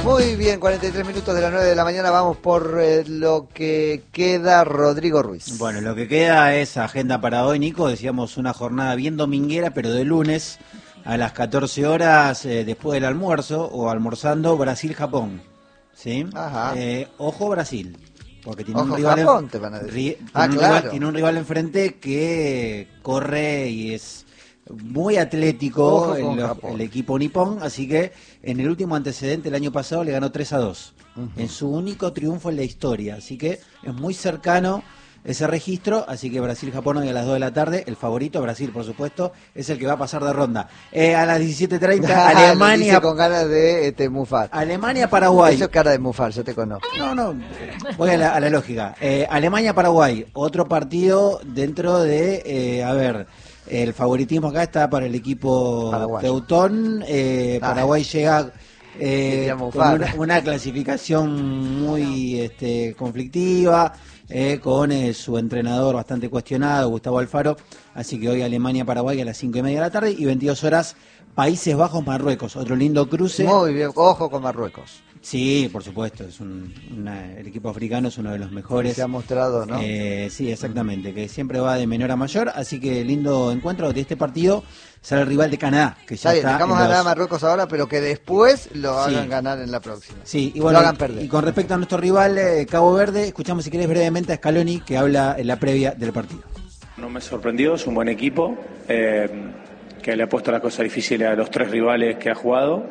Muy bien, 43 minutos de las 9 de la mañana, vamos por lo que queda. Rodrigo Ruiz. Bueno, lo que queda es agenda para hoy, Nico. Decíamos una jornada bien dominguera, pero de lunes a las 14 horas, después del almuerzo, o almorzando, Brasil-Japón. ¿Sí? Ajá. Ojo Brasil, porque tiene Ojo un rival Japón, te van a decir. Claro. tiene un rival enfrente que corre y es muy atlético, el equipo nipón, así que en el último antecedente el año pasado le ganó 3-2, en su único triunfo en la historia, así que es muy cercano ese registro, así que Brasil-Japón hoy a las 2 de la tarde, el favorito, Brasil por supuesto, es el que va a pasar de ronda. A las 17:30 Alemania, con ganas de mufar. Alemania-Paraguay. Eso es cara de mufar, yo te conozco. No, voy a la lógica. Alemania-Paraguay, otro partido dentro de, el favoritismo acá está para el equipo teutón. Paraguay llega con una clasificación muy conflictiva, con su entrenador bastante cuestionado, Gustavo Alfaro. Así que hoy Alemania-Paraguay a las 5:30 de la tarde y 22 horas Países Bajos-Marruecos. Otro lindo cruce. Muy bien, ojo con Marruecos. Sí, por supuesto, es el equipo africano es uno de los mejores. Se ha mostrado, ¿no? Sí, exactamente, que siempre va de menor a mayor, así que lindo encuentro de este partido. Será el rival de Canadá, que ya está. Dejamos ganar a Marruecos ahora, pero que después lo hagan ganar en la próxima. Sí, y bueno, lo hagan perder. Y con respecto a nuestro rival, Cabo Verde, escuchamos si querés brevemente a Scaloni, que habla en la previa del partido. No me sorprendió, es un buen equipo, que le ha puesto la cosa difícil a los tres rivales que ha jugado.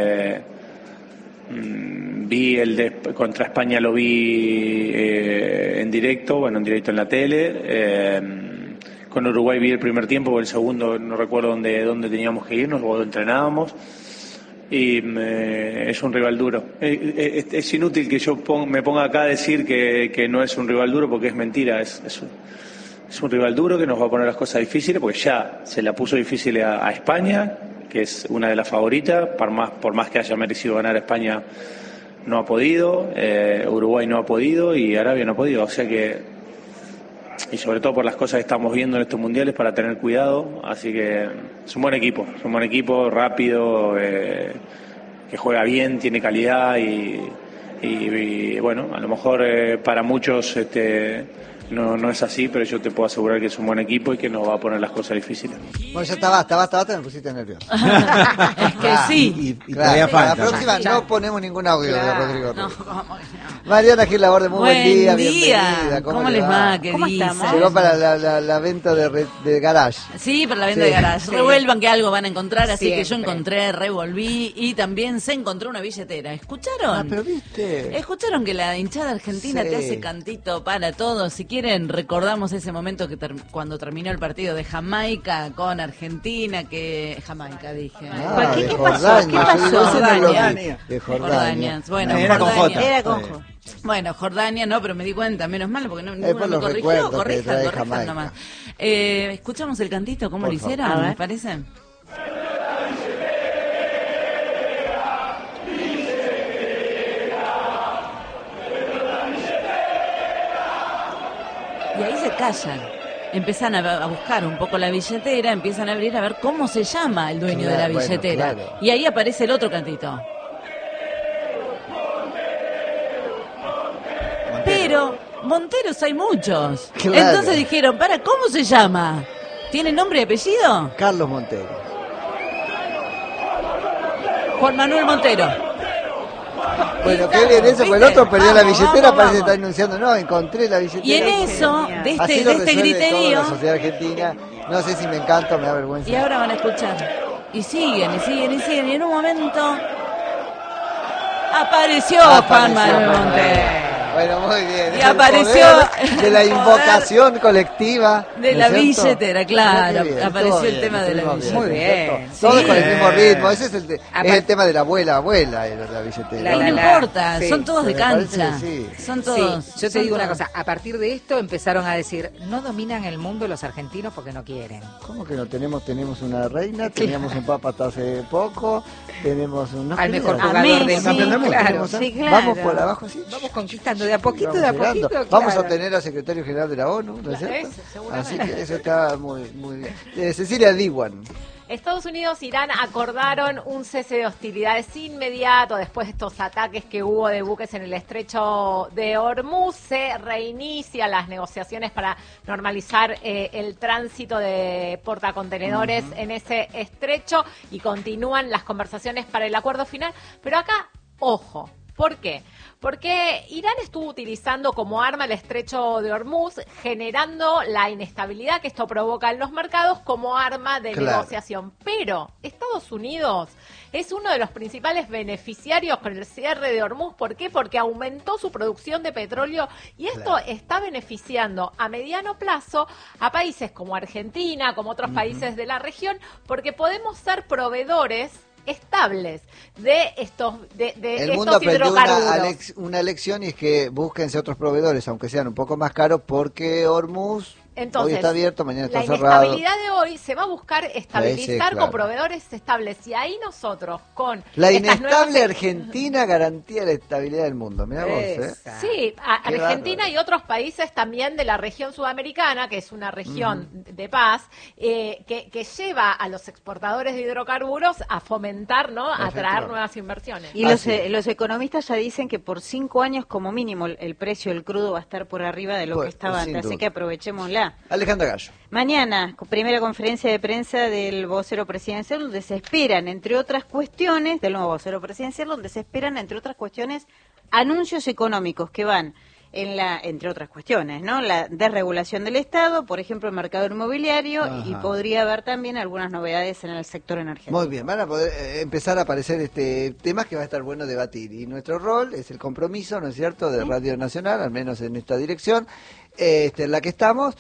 Vi contra España, lo vi en directo en la tele. Con Uruguay vi el primer tiempo, o el segundo, no recuerdo dónde teníamos que irnos, o entrenábamos. Y es un rival duro. Es inútil que yo me ponga acá a decir que no es un rival duro, porque es mentira. Es un rival duro que nos va a poner las cosas difíciles, porque ya se la puso difícil a España, que es una de las favoritas. Por más que haya merecido ganar, España no ha podido, Uruguay no ha podido y Arabia no ha podido. O sea que, y sobre todo por las cosas que estamos viendo en estos mundiales, para tener cuidado. Así que es un buen equipo, rápido, que juega bien, tiene calidad y bueno, a lo mejor para muchos no es así, pero yo te puedo asegurar que es un buen equipo y que nos va a poner las cosas difíciles. Bueno, ya basta, me pusiste nervioso. Es que sí. Y todavía falta. La próxima no ponemos ningún audio de Rodrigo Ruiz. Mariana Gil Laborde, muy buen día, bienvenida. ¿Cómo les va? ¿Cómo estamos? Llegó para la venta de Garage. Sí, para la venta de Garage. Revuelvan que algo van a encontrar, así Siempre. que yo encontré, revolví y también se encontró una billetera. ¿Escucharon? Pero viste. ¿Escucharon que la hinchada argentina te hace cantito para todos? Si quieren, recordamos ese momento que cuando terminó el partido de Jamaica con Argentina, Jamaica dije. ¿Qué pasó? ¿Qué pasó? Jordania. De Jordania. Bueno, Era con J. Era con J. Bueno, Jordania no, pero me di cuenta, menos mal, porque ninguno por me los corrigió. recuerdos que trae Corrijan Jamaica. nomás. Escuchamos el cantito, ¿cómo Por lo favor. hicieron? ¿Les parece? Y ahí se callan. Empiezan a buscar un poco la billetera, empiezan a abrir a ver cómo se llama el dueño de la billetera. Claro. Y ahí aparece el otro cantito. Pero Monteros hay muchos. Claro. Entonces dijeron, ¿cómo se llama? ¿Tiene nombre y apellido? Carlos Montero. Juan Manuel Montero. Bueno, qué bien eso, porque el otro perdió la billetera, parece que está anunciando, no, encontré la billetera. Y en eso, de Así este lo resuelve toda griterío, la sociedad argentina, no sé si me encanta o me da vergüenza. y ahora van a escuchar. Y siguen, y en un momento apareció Juan Manuel Montero. Bueno, muy bien. Y Es el apareció poder de la el invocación colectiva. De ¿no la es cierto? billetera, claro. Muy bien, Apareció todo el bien, tema de la estuvimos billetera. Muy bien. Todos Sí. con el mismo ritmo. Ese es el tema de la abuela, la billetera. No importa, Sí. son todos de Me parece cancha. que sí. Son todos. Sí, yo te son digo una todos. cosa, a partir de esto empezaron a decir, no dominan el mundo los argentinos porque no quieren. ¿Cómo que no tenemos? Tenemos una reina, teníamos un papa hasta hace poco, tenemos un... Al mejor A jugador del Messi, mundo, claro. Sí, claro. Vamos por abajo, sí. Vamos conquistando de a poquito, Vamos de a llegando. poquito. Vamos claro. a tener al secretario general de la ONU, ¿no es cierto? Ese, seguramente. Así que eso está muy bien. Cecilia Diwan. Estados Unidos e Irán acordaron un cese de hostilidades inmediato después de estos ataques que hubo de buques en el estrecho de Hormuz. Se reinician las negociaciones para normalizar el tránsito de portacontenedores en ese estrecho y continúan las conversaciones para el acuerdo final. Pero acá, ojo. ¿Por qué? Porque Irán estuvo utilizando como arma el estrecho de Hormuz, generando la inestabilidad que esto provoca en los mercados como arma de negociación. Pero Estados Unidos es uno de los principales beneficiarios con el cierre de Hormuz. ¿Por qué? Porque aumentó su producción de petróleo y esto está beneficiando a mediano plazo a países como Argentina, como otros países de la región, porque podemos ser proveedores estables de estos el mundo aprendió una lección y es que búsquense otros proveedores, aunque sean un poco más caros, porque Hormuz hoy está abierto, mañana está cerrado. La inestabilidad de hoy se va a buscar estabilizar con proveedores estables y ahí nosotros con la inestable Argentina garantía la estabilidad del mundo. Mirá vos, Sí, Argentina y otros países también de la región sudamericana, que es una región de paz, que lleva a los exportadores de hidrocarburos a fomentar, ¿no? A traer nuevas inversiones. Y los economistas ya dicen que por 5 años como mínimo el precio del crudo va a estar por arriba de lo que estaba antes, así que aprovechémosla. Alejandra Gallo. Mañana, primera conferencia de prensa del vocero presidencial, donde se esperan, entre otras cuestiones, del nuevo vocero presidencial, donde se esperan, entre otras cuestiones, anuncios económicos que van entre otras cuestiones, ¿no? La desregulación del Estado, por ejemplo, el mercado inmobiliario, y podría haber también algunas novedades en el sector energético. Muy bien, van a poder empezar a aparecer temas que va a estar bueno debatir. Y nuestro rol es el compromiso, ¿no es cierto?, de Radio Nacional, al menos en esta dirección, en la que estamos.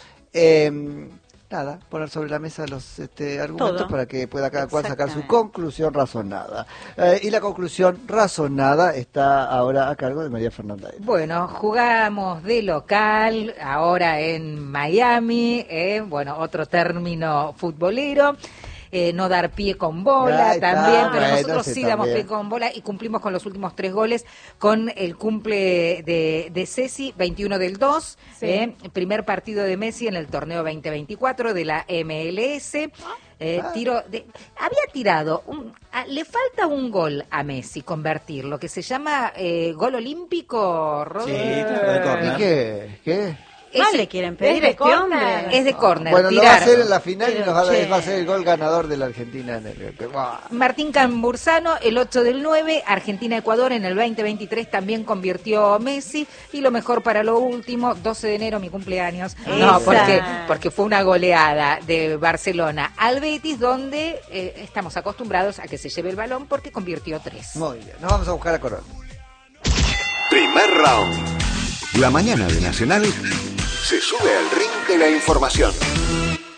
Poner sobre la mesa los argumentos para que pueda cada cual sacar su conclusión razonada. Y la conclusión razonada está ahora a cargo de María Fernanda. Bueno, jugamos de local, ahora en Miami, otro término futbolero. No dar pie con bola también, pero nosotros sí damos pie con bola y cumplimos con los últimos 3 goles con el cumple de Ceci, 21 del 2, primer partido de Messi en el torneo 2024 de la MLS. Había tirado, le falta un gol a Messi convertir, lo que se llama gol olímpico, Rodri. ¿Y qué? Más le quieren pedir a este hombre. Es de córner. Bueno, lo va a hacer en la final y va a ser el gol ganador de la Argentina. Martín Cambursano, el 8 del 9, Argentina-Ecuador en el 2023 también convirtió Messi. Y lo mejor para lo último, 12 de enero, mi cumpleaños. No, porque fue una goleada de Barcelona al Betis, donde estamos acostumbrados a que se lleve el balón porque convirtió 3. Muy bien, nos vamos a buscar a Corona. Primer round. La mañana de Nacional se sube al ring de la información.